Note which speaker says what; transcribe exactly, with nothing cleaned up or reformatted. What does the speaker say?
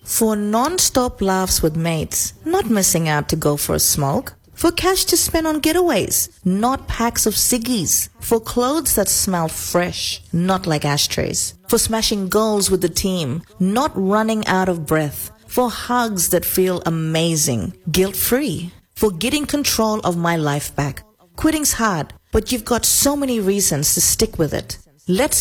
Speaker 1: For non-stop laughs with mates, not missing out to go for a smoke. For cash to spend on getaways, not packs of ciggies. For clothes that smell fresh, not like ashtrays. For smashing goals with the team, not running out of breath. For hugs that feel amazing, guilt-free. For getting control of my life back. Quitting's hard, but you've got so many reasons to stick with it. Let's